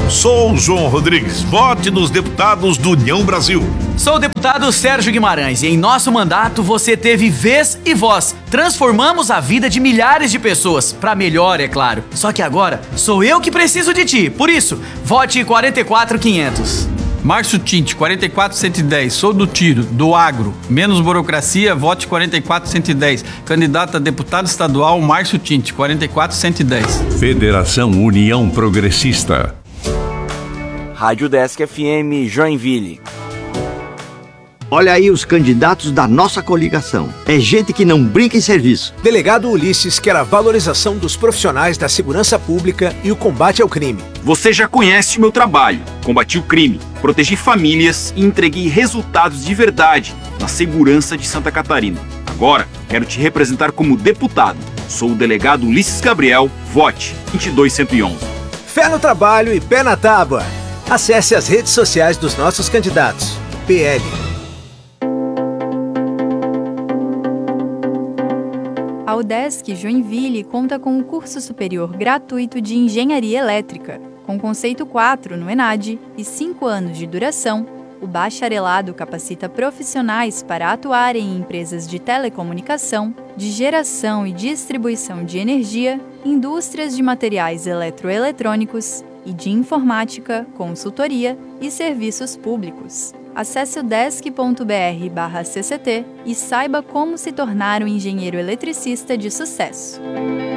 Sou o João Rodrigues. Vote nos deputados do União Brasil. Sou o deputado Sérgio Guimarães e em nosso mandato você teve vez e voz. Transformamos a vida de milhares de pessoas, pra melhor, é claro. Só que agora sou eu que preciso de ti. Por isso, vote 44500. Márcio Tinte, 44110, sou do tiro, do agro, menos burocracia, vote 44110. Candidato a deputado estadual, Márcio Tinte, 44110. Federação União Progressista. Rádio Desk FM, Joinville. Olha aí os candidatos da nossa coligação. É gente que não brinca em serviço. Delegado Ulisses quer a valorização dos profissionais da segurança pública e o combate ao crime. Você já conhece o meu trabalho. Combati o crime, protegi famílias e entreguei resultados de verdade na segurança de Santa Catarina. Agora, quero te representar como deputado. Sou o delegado Ulisses Gabriel, vote 22111. Fé no trabalho e pé na tábua. Acesse as redes sociais dos nossos candidatos. PL. A UDESC Joinville conta com um curso superior gratuito de Engenharia Elétrica, com conceito 4 no ENAD e 5 anos de duração. O bacharelado capacita profissionais para atuarem em empresas de telecomunicação, de geração e distribuição de energia, indústrias de materiais eletroeletrônicos e de informática, consultoria e serviços públicos. Acesse o udesc.br/cct e saiba como se tornar um engenheiro eletricista de sucesso.